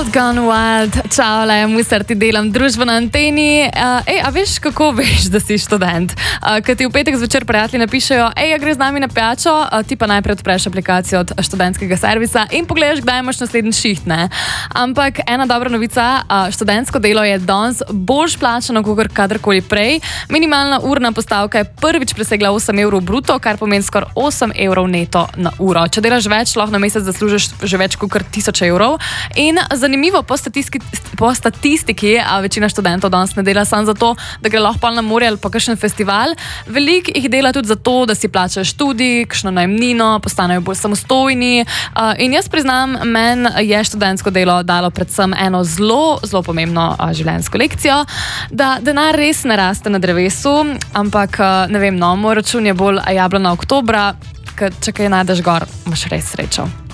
Gone Wild, čau, le, musar ti delam družbo na anteni. A veš, kako veš, da si študent? Ko ti v petek zvečer prijatelji napišejo, greš z nami na pijačo, ti pa najprej odpreš aplikacijo od študentskega servisa in pogledaš, kdaj imaš naslednji šiht, ne? Ampak ena dobra novica, študentsko delo je danes boljš plačano, kot kadarkoli prej. Minimalna urna postavka je prvič presegla 8 evrov bruto, kar pomeni skoraj 8 evrov neto na uro. Če delaš več, lahko na mesec zaslužiš že več kot 1000 evrov. In zanimivo, po statistiki, večina študentov danes ne dela samo zato, da gre lahko na morje ali pa kakšen festival. Veliko jih dela tudi zato, da si plačajo študij, kakšno najemnino, postanejo bolj samostojni. In jaz priznam, meni je študentsko delo dalo predvsem eno zelo, zelo pomembno življenjsko lekcijo, da denar res ne raste na drevesu, ampak ne vem, moj račun je bolj jablana oktobra, ker če kaj najdeš gor, imaš res srečo.